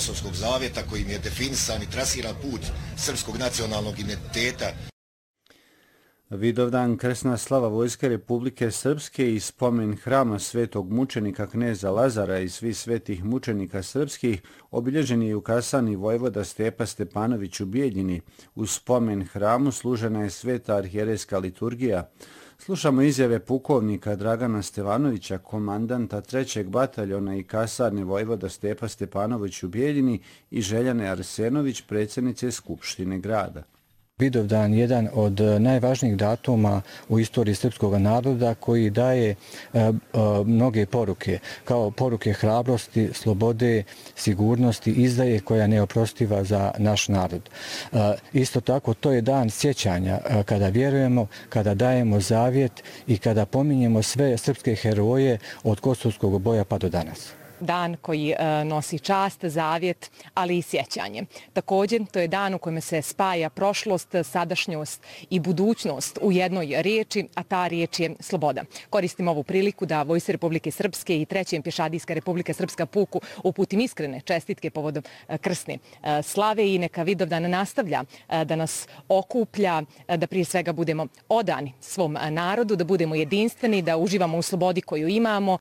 Kosovskog zavjeta kojim je definisan i trasiran put srpskog nacionalnog identiteta. Vidovdan krsna slava Vojske Republike Srpske i spomen hrama svetog mučenika kneza Lazara i svih svetih mučenika srpskih obilježen je u kasarni vojvoda Stepa Stepanović u Bijeljini. U spomen hramu služena je sveta arhijerejska liturgija. Slušamo izjave pukovnika Dragana Stevanovića, komandanta 3. bataljona i kasarne vojvoda Stepa Stepanović u Bijeljini i Željane Arsenović, predsjednice Skupštine grada. Vidovdan je jedan od najvažnijih datuma u istoriji srpskog naroda koji daje mnoge poruke, kao poruke hrabrosti, slobode, sigurnosti, izdaje koja je neoprostiva za naš narod. Isto tako, to je dan sjećanja kada vjerujemo, kada dajemo zavjet i kada pominjemo sve srpske heroje od Kosovskog boja pa do danas. Dan koji nosi čast, zavjet, ali i sjećanje. Također, to je dan u kojem se spaja prošlost, sadašnjost i budućnost u jednoj riječi, a ta riječ je sloboda. Koristim ovu priliku da Vojsci Republike Srpske i 3. Pješadijska Republika Srpska puku uputim iskrene čestitke povodom krsne slave i neka Vidovdan nastavlja da nas okuplja, da prije svega budemo odani svom narodu, da budemo jedinstveni, da uživamo u slobodi koju imamo.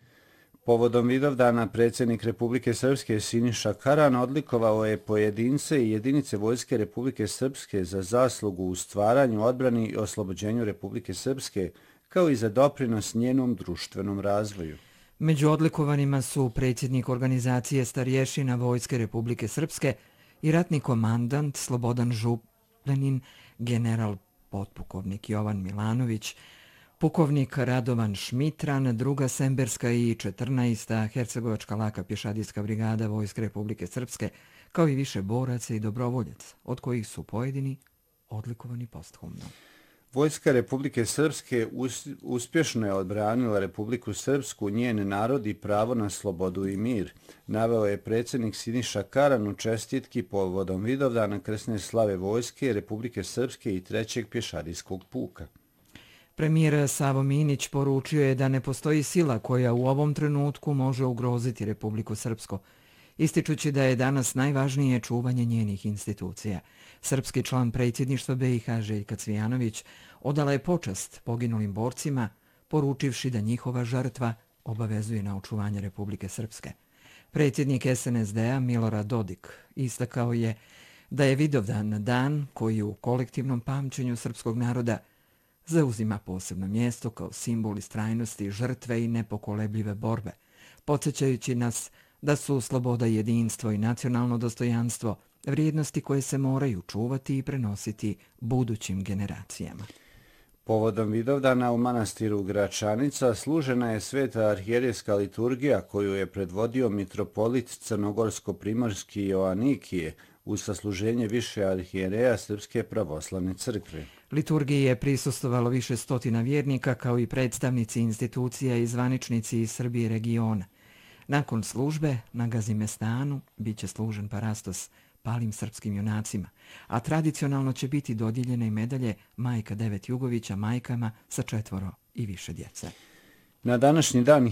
Povodom Vidovdana predsjednik Republike Srpske Siniša Karan odlikovao je pojedince i jedinice Vojske Republike Srpske za zaslugu u stvaranju, odbrani i oslobođenju Republike Srpske, kao i za doprinos njenom društvenom razvoju. Među odlikovanima su predsjednik organizacije starješina Vojske Republike Srpske i ratni komandant Slobodan Župljanin, general potpukovnik Jovan Milanović, pukovnik Radovan Šmitran, 2. Semberska i 14. Hercegovačka laka pješadijska brigada Vojske Republike Srpske, kao i više boraca i dobrovoljaca, od kojih su pojedini odlikovani posthumno. Vojska Republike Srpske uspješno je odbranila Republiku Srpsku, njen narod i pravo na slobodu i mir, naveo je predsjednik Siniša Karan u čestitki povodom Vidovdana krsne slave Vojske Republike Srpske i 3. pješadijskog puka. Premijer Savo Minić poručio je da ne postoji sila koja u ovom trenutku može ugroziti Republiku Srpsku, ističući da je danas najvažnije čuvanje njenih institucija. Srpski član predsjedništva BiH Željka Cvijanović odala je počast poginulim borcima, poručivši da njihova žrtva obavezuje na očuvanje Republike Srpske. Predsjednik SNSD-a Milorad Dodik istakao je da je Vidovdan dan koji u kolektivnom pamćenju srpskog naroda zauzima posebno mjesto kao simbol istrajnosti, žrtve i nepokolebljive borbe, podsjećajući nas da su sloboda, jedinstvo i nacionalno dostojanstvo vrijednosti koje se moraju čuvati i prenositi budućim generacijama. Povodom Vidovdana u manastiru Gračanica služena je sveta arhijerejska liturgija koju je predvodio mitropolit Crnogorsko-primorski Joanikije uz sasluženje više arhijereja Srpske pravoslavne crkve. Liturgiji je prisustvovalo više stotina vjernika kao i predstavnici institucija i zvaničnici iz Srbije i regiona. Nakon službe na Gazimestanu bit će služen parastos palim srpskim junacima, a tradicionalno će biti dodijeljene i medalje Majka Devet Jugovića majkama sa 4 i više djece. Na današnji dan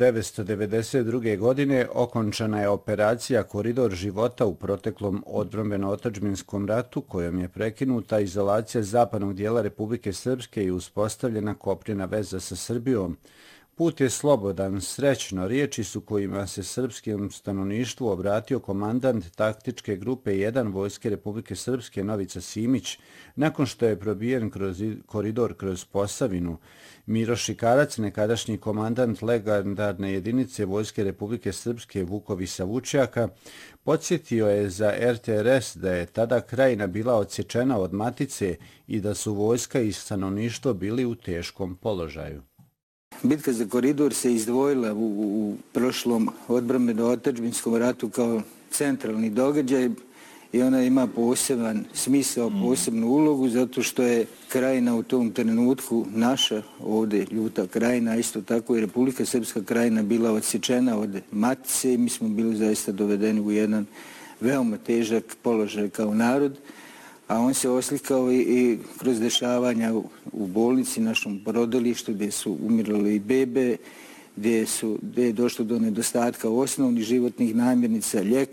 1992. godine okončana je operacija Koridor života u proteklom odbrambeno-otadžbinskom ratu kojom je prekinuta izolacija zapadnog dijela Republike Srpske i uspostavljena kopnena veza sa Srbijom. Put je slobodan, srećno, riječi su kojima se srpskom stanovništvu obratio komandant taktičke grupe 1 Vojske Republike Srpske Novica Simić, nakon što je probijen koridor kroz Posavinu. Miro Šikarac, nekadašnji komandant legendarne jedinice Vojske Republike Srpske Vukovisa Vučjaka, podsjetio je za RTRS da je tada krajina bila odsječena od matice i da su vojska i stanovništvo bili u teškom položaju. Bitka za koridor se izdvojila u prošlom odbrambeno-otadžbinskom ratu kao centralni događaj i ona ima poseban smisao, posebnu ulogu zato što je krajina u tom trenutku naša, ovdje Ljuta krajina, isto tako i Republika Srpska krajina bila odsječena od matice i mi smo bili zaista dovedeni u jedan veoma težak položaj kao narod, a on se oslikao i kroz dešavanja u bolnici, našom porodilištu, gdje su umirali i bebe, gdje je došlo do nedostatka osnovnih životnih namirnica, lijekova.